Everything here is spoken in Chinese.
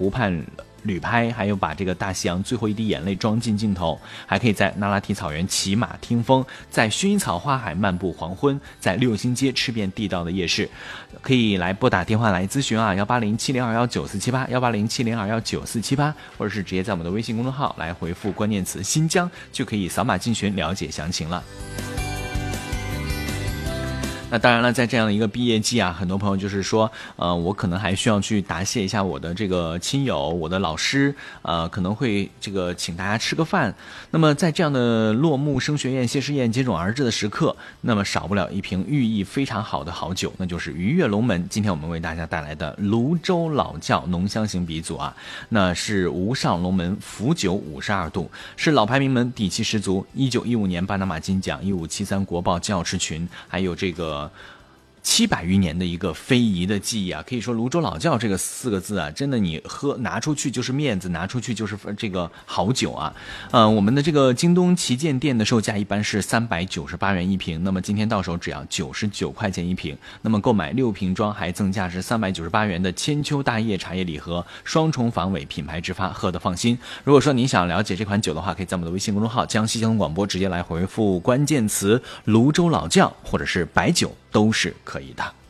湖畔旅拍，还有把这个大西洋最后一滴眼泪装进镜头，还可以在那拉提草原骑马听风，在薰衣草花海漫步黄昏，在六星街吃遍地道的夜市。可以来拨打电话来咨询啊，18070219478 18070219478，或者是直接在我们的微信公众号来回复关键词新疆，就可以扫码进群了解详情了。那当然了，在这样的一个毕业季啊，很多朋友就是说，我可能还需要去答谢一下我的这个亲友，我的老师，可能会这个请大家吃个饭。那么在这样的落幕、升学宴、谢师宴接踵而至的时刻，那么少不了一瓶寓意非常好的好酒，那就是鱼跃龙门。今天我们为大家带来的泸州老窖浓香型鼻祖啊，那是吴上龙门伏酒52度，是老牌名门，底气十足。1915年巴拿马金奖，1573国报教师群，还有这个700余年的一个非遗的技艺啊，可以说泸州老窖这个4个字啊，真的你拿出去就是面子，拿出去就是这个好酒啊。我们的这个京东旗舰店的售价一般是398元一瓶，那么今天到手只要99块钱一瓶。那么购买6瓶装还赠价是398元的千秋大业茶叶礼盒，双重防伪，品牌直发，喝得放心。如果说您想了解这款酒的话，可以在我们的微信公众号江西交通广播直接来回复关键词泸州老窖或者是白酒，都是可以的。